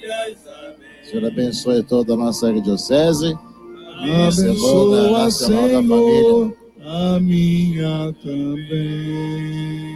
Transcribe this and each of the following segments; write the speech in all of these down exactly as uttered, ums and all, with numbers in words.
Senhor abençoe toda a nossa arquidiocese. Abençoa, Senhor, a minha também.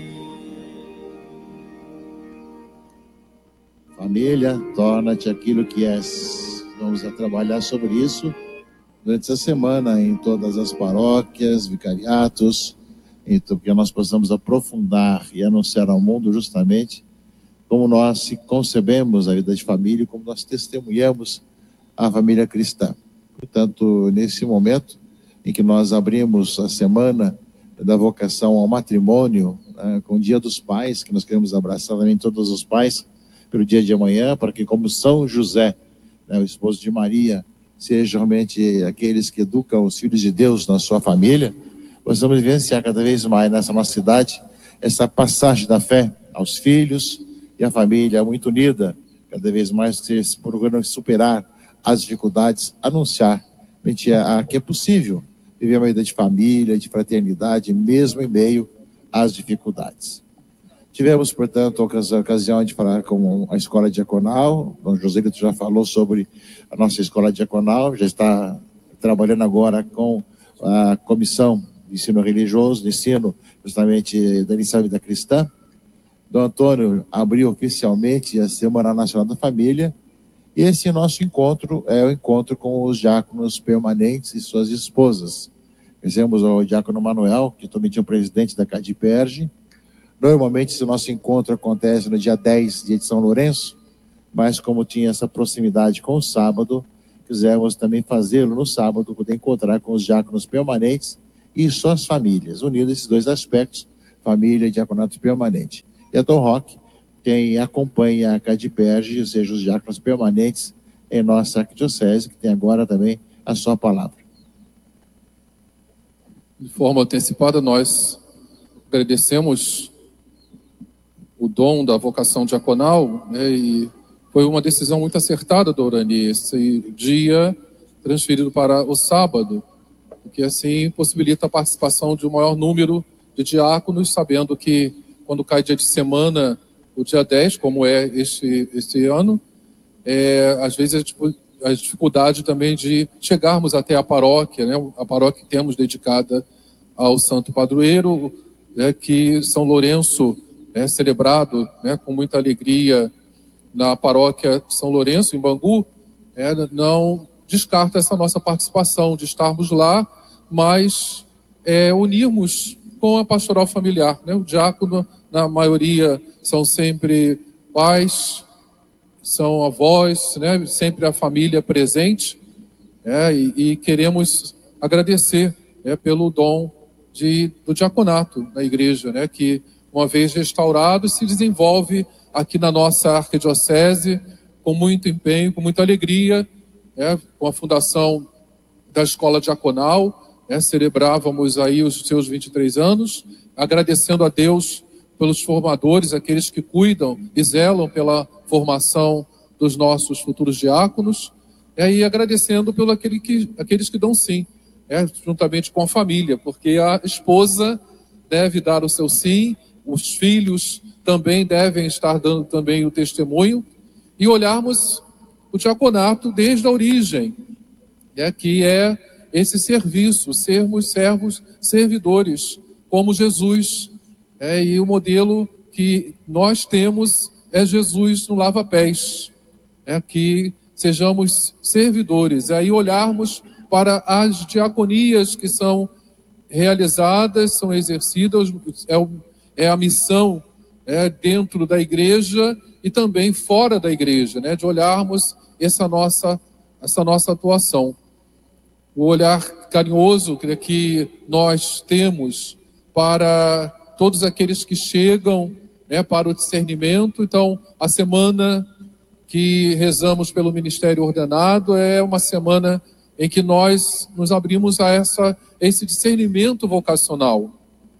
Família, torna-te aquilo que és. Vamos a trabalhar sobre isso durante essa semana em todas as paróquias, vicariatos, então, que nós possamos aprofundar e anunciar ao mundo justamente como nós se concebemos a vida de família e como nós testemunhamos a família cristã. Portanto, nesse momento em que nós abrimos a semana da vocação ao matrimônio, né, com o Dia dos Pais, que nós queremos abraçar também todos os pais pelo dia de amanhã, para que como São José, né, o esposo de Maria, sejam realmente aqueles que educam os filhos de Deus na sua família, possamos vivenciar cada vez mais nessa nossa cidade essa passagem da fé aos filhos e a família muito unida, cada vez mais que se procurando superar as dificuldades, anunciar a, a, que é possível viver uma vida de família, de fraternidade, mesmo em meio às dificuldades. Tivemos, portanto, a ocasião de falar com a escola diaconal. O Joselito já falou sobre a nossa escola diaconal, já está trabalhando agora com a comissão de ensino religioso, de ensino justamente da lição da vida cristã. Dom Antônio abriu oficialmente a Semana Nacional da Família, e esse nosso encontro é o encontro com os diáconos permanentes e suas esposas. Fizemos o diácono Manuel, que também tinha o presidente da CADIPERGE. Normalmente esse nosso encontro acontece no dia dez, dia de São Lourenço, mas como tinha essa proximidade com o sábado, quisemos também fazê-lo no sábado, poder encontrar com os diáconos permanentes e suas famílias, unindo esses dois aspectos, família e diaconato permanente. E a Dom Roque, quem acompanha a CADIPERGE, ou seja, os diáconos permanentes em nossa arquidiocese, que tem agora também a sua palavra. De forma antecipada, nós agradecemos o dom da vocação diaconal, né, e foi uma decisão muito acertada do Orani, esse dia transferido para o sábado, porque assim possibilita a participação de um maior número de diáconos, sabendo que quando cai dia de semana, o dia dez, como é este, este ano, é, às vezes a dificuldade também de chegarmos até a paróquia, né, a paróquia que temos dedicada ao Santo Padroeiro, né, que São Lourenço é celebrado, né, com muita alegria na paróquia de São Lourenço, em Bangu, é, não descarta essa nossa participação de estarmos lá, mas é, unirmos com a pastoral familiar, né? O diácono, na maioria, são sempre pais, são avós, né? Sempre a família presente, é, e, e queremos agradecer, né, pelo dom de, do diaconato na igreja, né? Que, uma vez restaurado, se desenvolve aqui na nossa arquidiocese com muito empenho, com muita alegria, é, com a fundação da escola diaconal. É, celebrávamos aí os seus vinte e três anos, agradecendo a Deus pelos formadores, aqueles que cuidam e zelam pela formação dos nossos futuros diáconos, é, e agradecendo pelo aquele que, aqueles que dão sim, é, juntamente com a família, porque a esposa deve dar o seu sim, os filhos também devem estar dando também o testemunho, e olharmos o diaconato desde a origem, é, que é esse serviço, sermos servos servidores, como Jesus. É, e o modelo que nós temos é Jesus no lava-pés. É, que sejamos servidores. Aí olharmos para as diaconias que são realizadas, são exercidas, é, o, é a missão é, dentro da igreja e também fora da igreja, né, de olharmos essa nossa, essa nossa atuação. O olhar carinhoso que nós temos para todos aqueles que chegam, né, para o discernimento. Então, a semana que rezamos pelo ministério ordenado é uma semana em que nós nos abrimos a essa, esse discernimento vocacional.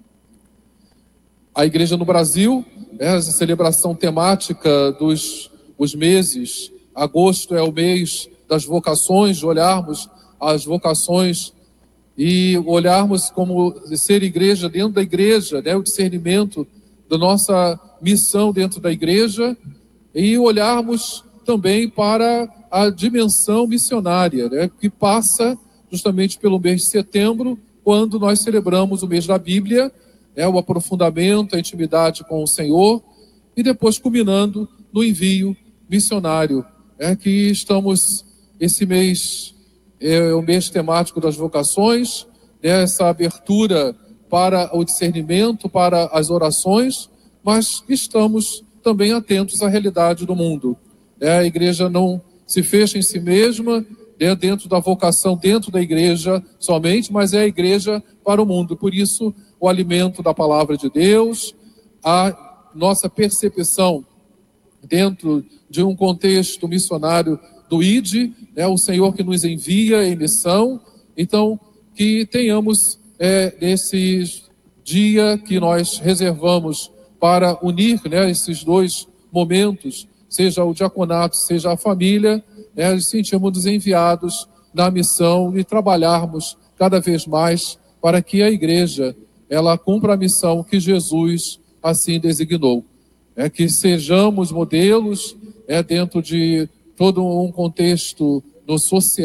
A igreja no Brasil, essa celebração temática dos os meses, agosto é o mês das vocações, de olharmos as vocações e olharmos como ser igreja dentro da igreja, né, o discernimento da nossa missão dentro da igreja, e olharmos também para a dimensão missionária, né, que passa justamente pelo mês de setembro, quando nós celebramos o mês da Bíblia, é, o aprofundamento, a intimidade com o Senhor, e depois culminando no envio missionário. É que estamos, esse mês é o mês temático das vocações, né, essa abertura para o discernimento, para as orações, mas estamos também atentos à realidade do mundo. É, a igreja não se fecha em si mesma, é dentro da vocação, dentro da igreja somente, mas é a igreja para o mundo. Por isso, o alimento da palavra de Deus, a nossa percepção dentro de um contexto missionário do I D, é o Senhor que nos envia em missão. Então, que tenhamos é, esse dia que nós reservamos para unir, né, esses dois momentos, seja o diaconato, seja a família, é, sentirmos enviados na missão e trabalharmos cada vez mais para que a igreja ela cumpra a missão que Jesus assim designou. É que sejamos modelos é, dentro de todo um contexto no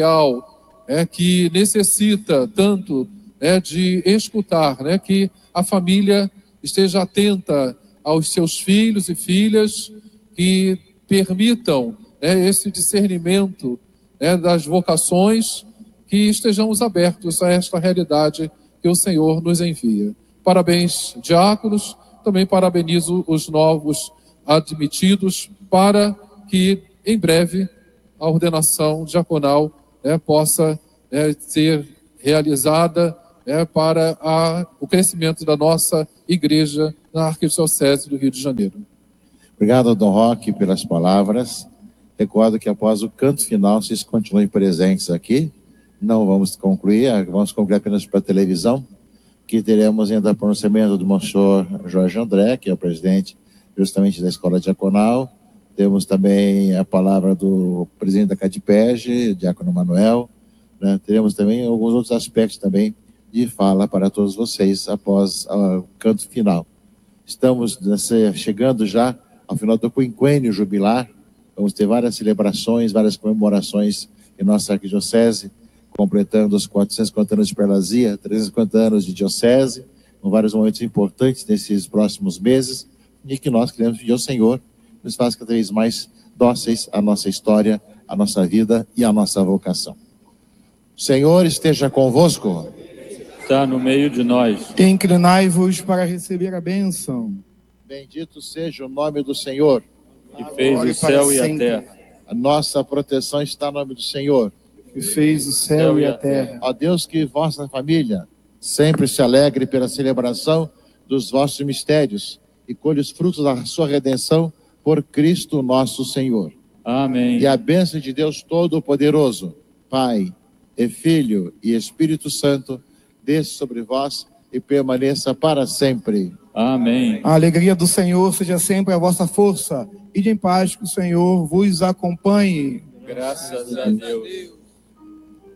social é, que necessita tanto é, de escutar, né, que a família esteja atenta aos seus filhos e filhas, que permitam né, esse discernimento né, das vocações, que estejamos abertos a esta realidade que o Senhor nos envia. Parabéns, diáconos, também parabenizo os novos admitidos para que, em breve, a ordenação diaconal né, possa né, ser realizada né, para a, o crescimento da nossa igreja na Arquidiocese do Rio de Janeiro. Obrigado, Dom Roque, pelas palavras. Recordo que após o canto final, vocês continuem presentes aqui. Não vamos concluir, vamos concluir apenas para a televisão, que teremos ainda o pronunciamento do Monsenhor Jorge André, que é o presidente justamente da Escola Diaconal. Temos também a palavra do presidente da CADPEG, Diácono Manuel. Né? Teremos também alguns outros aspectos também de fala para todos vocês após o canto final. Estamos nessa, chegando já ao final do quinquênio jubilar. Vamos ter várias celebrações, várias comemorações em nossa arquidiocese, completando os quatrocentos e cinquenta anos de prelazia, trezentos e cinquenta anos de diocese, com vários momentos importantes nesses próximos meses, e que nós queremos pedir ao Senhor nos faça cada vez mais dóceis à nossa história, à nossa vida e à nossa vocação. O Senhor esteja convosco. Está no meio de nós. Inclinai-vos para receber a bênção. Bendito seja o nome do Senhor, que fez o céu e a terra. A nossa proteção está no nome do Senhor, que fez o céu e a terra. Ó Deus, que vossa família sempre se alegre pela celebração dos vossos mistérios e colhe os frutos da sua redenção por Cristo nosso Senhor. Amém. E a bênção de Deus Todo-Poderoso, Pai, e Filho e Espírito Santo, desça sobre vós e permaneça para sempre. Amém. A alegria do Senhor seja sempre a vossa força. Ide em paz, que o Senhor vos acompanhe. Graças a Deus.